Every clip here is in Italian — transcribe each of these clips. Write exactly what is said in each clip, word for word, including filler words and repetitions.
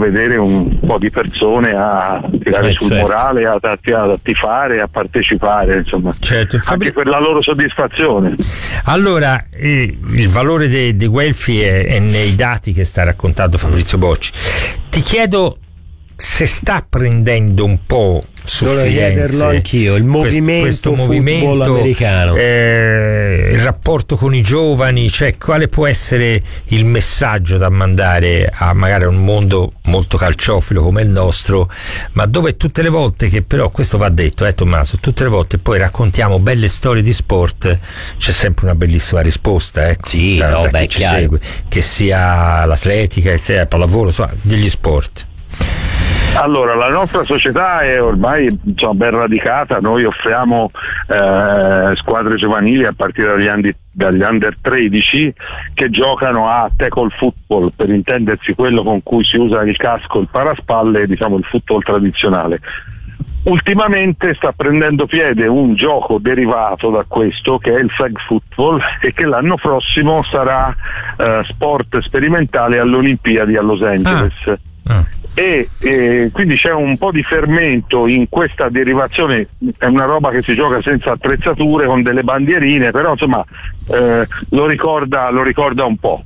vedere un po' di persone a tirare eh, sul certo. morale, a, a, a tifare, a partecipare, insomma, certo, anche per la loro soddisfazione. Allora, eh, il valore dei de Guelfi è, è nei dati che sta raccontando Fabrizio Bocci. Ti chiedo se sta prendendo un po' su Dovrei Firenze chiederlo anch'io, il movimento, questo, questo football movimento americano, eh, il rapporto con i giovani, cioè quale può essere il messaggio da mandare a magari a un mondo molto calciofilo come il nostro, ma dove tutte le volte che però, questo va detto, eh Tommaso, tutte le volte poi raccontiamo belle storie di sport, c'è sempre una bellissima risposta, ecco, sì, da, no, da beh, chi ci chiaro. segue, che sia l'atletica, che sia il pallavolo, insomma, degli sport. Allora, la nostra società è ormai, insomma, ben radicata, noi offriamo eh, squadre giovanili a partire dagli, andi, dagli under tredici che giocano a tackle football, per intendersi quello con cui si usa il casco, il paraspalle, diciamo il football tradizionale. Ultimamente sta prendendo piede un gioco derivato da questo che è il flag football e che l'anno prossimo sarà eh, sport sperimentale alle Olimpiadi a Los Angeles. Ah. Ah. E, e quindi c'è un po' di fermento in questa derivazione, è una roba che si gioca senza attrezzature, con delle bandierine, però insomma eh, lo ricorda, lo ricorda un po'.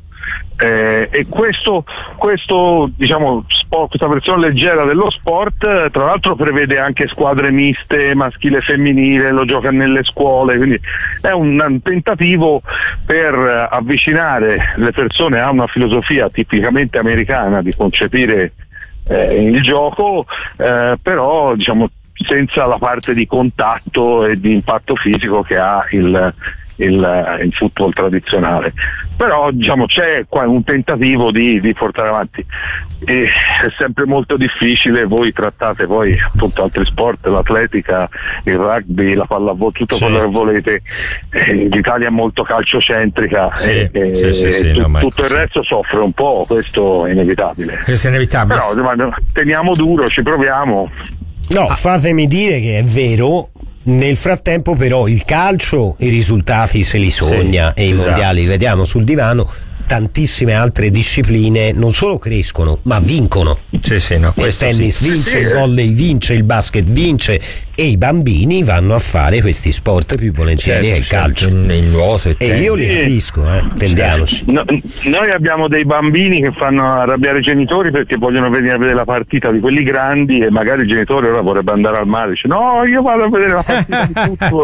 Eh, e questo, questo diciamo sport, questa versione leggera dello sport, eh, tra l'altro prevede anche squadre miste, maschile e femminile, lo gioca nelle scuole, quindi è un, un tentativo per eh, avvicinare le persone a una filosofia tipicamente americana di concepire eh, il gioco, eh, però diciamo senza la parte di contatto e di impatto fisico che ha il Il, il football tradizionale. Però diciamo c'è qua un tentativo di, di portare avanti, e è sempre molto difficile. Voi trattate poi appunto altri sport, l'atletica, il rugby, la pallavolo, tutto certo. quello che volete. Eh, l'Italia è molto calciocentrica, sì, e, sì, e, sì, sì, e no, tu, tutto il resto soffre un po', questo è inevitabile. Questo è inevitabile. Però insomma, teniamo duro, ci proviamo. No, fatemi dire che è vero. Nel frattempo però il calcio i risultati se li sogna, sì, e i esatto. mondiali li vediamo sul divano. Tantissime altre discipline non solo crescono ma vincono. Sì, sì, no, Il tennis sì. vince, Sì, il eh. volley vince, il basket vince, e i bambini vanno a fare questi sport più volentieri, Certo, è il calcio. certo, il nuoto, il E io li Sì. capisco, eh, intendiamoci. No, noi abbiamo dei bambini che fanno arrabbiare i genitori perché vogliono venire a vedere la partita di quelli grandi, e magari il genitore ora vorrebbe andare al mare, dice no, io vado a vedere la partita di football.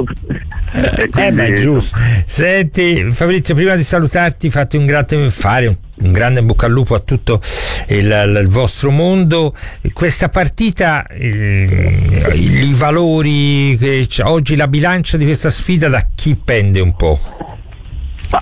E quindi, Eh beh, è giusto. Senti Fabrizio, prima di salutarti, fate un grande fare un, un grande in bocca al lupo a tutto il, il vostro mondo. Questa partita, eh, i valori che c'è, oggi la bilancia di questa sfida da chi pende un po'? Ma,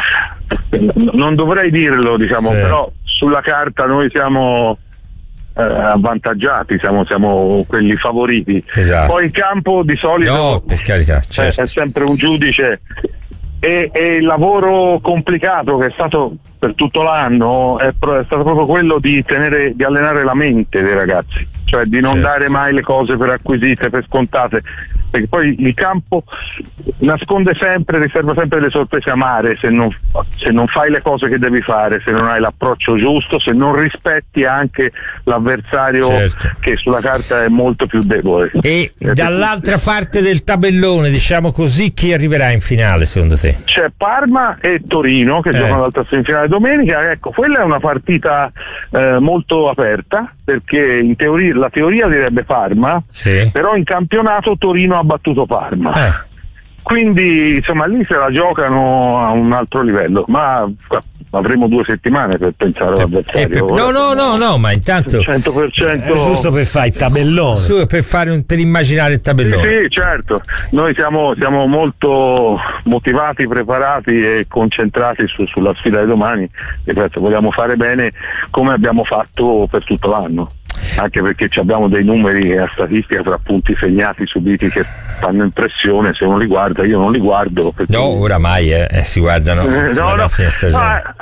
eh, non dovrei dirlo, diciamo, Sì. però sulla carta noi siamo eh, avvantaggiati, siamo, siamo quelli favoriti. Esatto. Poi in campo di solito No, per carità, eh, certo. è sempre un giudice, e, e il lavoro complicato che è stato per tutto l'anno è, pro- è stato proprio quello di tenere, di allenare la mente dei ragazzi, cioè di non Certo. dare mai le cose per acquisite, per scontate, perché poi il campo nasconde sempre, riserva sempre delle sorprese amare se non, se non fai le cose che devi fare, se non hai l'approccio giusto, se non rispetti anche l'avversario, Certo. che sulla carta è molto più debole. E Eh, dall'altra parte del tabellone, diciamo così, chi arriverà in finale secondo te? C'è Parma e Torino che Eh. giocano l'altra semifinale domenica. Ecco, quella è una partita eh, molto aperta, perché in teoria, la teoria direbbe Parma, Sì. però in campionato Torino ha battuto Parma. Eh. Quindi insomma lì se la giocano a un altro livello, ma avremo due settimane per pensare Eh, all'avversario. per- no, no, no, no, ma intanto cento per È cento giusto per fare il tabellone. su, per fare un, per immaginare il Sì, tabellone. sì, certo. Noi siamo, siamo molto motivati, preparati e concentrati su- sulla sfida di domani. Ripeto, vogliamo fare bene come abbiamo fatto per tutto l'anno, anche perché ci abbiamo dei numeri a statistica tra punti segnati, subiti, che fanno impressione. Se uno li guarda, io non li guardo perché... No, oramai eh, eh, si guardano Eh, fino no, alla no. fine stagione. Ah,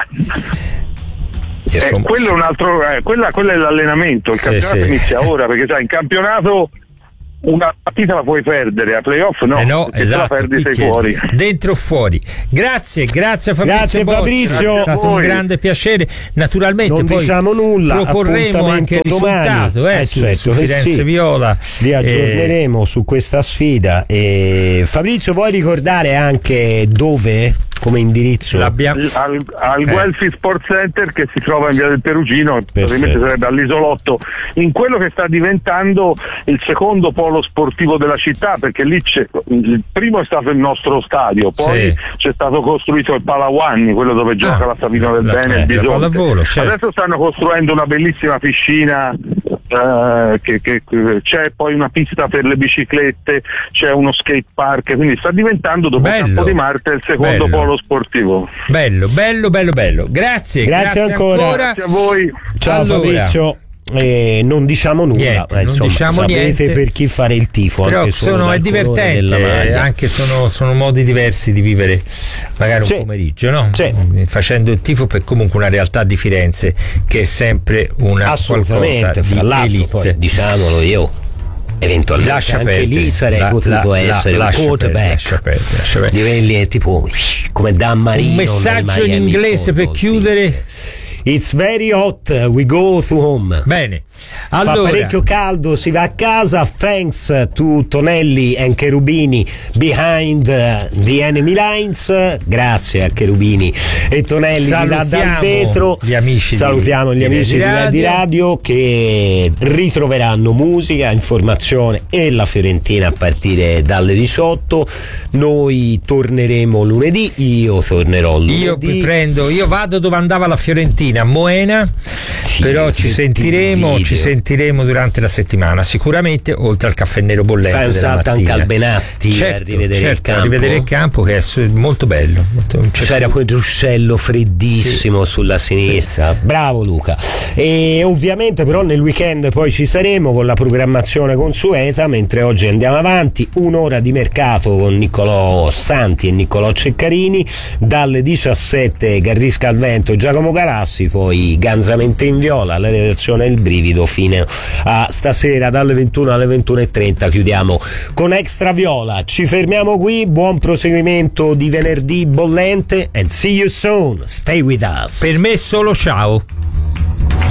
Io Eh, sono- quello è un altro, eh, quella, quella è l'allenamento, il Sì, campionato sì. inizia ora, perché sai, in campionato una partita la puoi perdere, a playoff no, eh no esatto, la perdi sei fuori. Dentro o fuori. Grazie, grazie a Fabrizio. Grazie Boccia. Fabrizio. È stato un grande piacere. Naturalmente non poi diciamo nulla, proporremo anche il risultato eh, eh, su, certo, su Firenze sì. Viola. Vi aggiorneremo eh, su questa sfida. E Fabrizio, vuoi ricordare anche dove? Come indirizzo? L'abbiamo... al, al eh. Guelfi Sport Center, che si trova in via del Perugino, probabilmente sarebbe all'Isolotto, in quello che sta diventando il secondo polo sportivo della città, perché lì c'è, il primo è stato il nostro stadio, poi sì. c'è stato costruito il Palawanni, quello dove gioca ah, la Savino del la, Bene, il Bisonte. Pallavolo, certo. Adesso stanno costruendo una bellissima piscina, eh, che, che c'è poi una pista per le biciclette, c'è uno skate park, quindi sta diventando dopo bello, Campo di Marte il secondo bello. polo sportivo. Bello, bello, bello, bello. Grazie, grazie, grazie ancora. ancora. Grazie a voi. Ciao allora. Fabrizio. Eh, non diciamo nulla, niente, eh, insomma, non diciamo sapete niente per chi fare il tifo. Però anche sono, è divertente, eh, anche sono, sono modi diversi di vivere magari sì. un pomeriggio, no? Sì. Facendo il tifo per comunque una realtà di Firenze che è sempre una assolutamente qualcosa fra di l'altro, elite. poi, diciamolo io. Eventualmente lascia anche perdere, lì sarei la, potuto la, essere la, un quarterback di quelli tipo come Dan Marino. Un messaggio in inglese per chiudere. It's very hot, we go to home. Bene, allora, fa parecchio caldo, si va a casa. Thanks to Tonelli and Cherubini behind the enemy lines. Grazie a Cherubini e Tonelli di là dal vetro. Gli amici salutiamo di, gli amici di Radio. di Radio che ritroveranno musica, informazione e la Fiorentina a partire dalle diciotto. Noi torneremo lunedì, io tornerò lunedì. Io mi prendo, io vado dove andava la Fiorentina, a Moena, sì, però ci sentiremo ci sentiremo durante la settimana sicuramente, oltre al caffè nero bollente. Fai un salto anche al Benatti, certo, a rivedere certo, il campo. a rivedere il campo che è molto bello. C'era quel ruscello freddissimo sì. sulla sinistra. Sì. Bravo Luca. E ovviamente però nel weekend poi ci saremo con la programmazione consueta, mentre oggi andiamo avanti, un'ora di mercato con Niccolò Santi e Niccolò Ceccarini, dalle diciassette Garrisca al Vento, Giacomo Galassi, poi Ganzamente in Viola, la redazione Il Brivido, fino a stasera dalle ventuno alle ventuno e trenta chiudiamo con Extra Viola. Ci fermiamo qui, buon proseguimento di venerdì bollente and see you soon, stay with us. Per me solo ciao.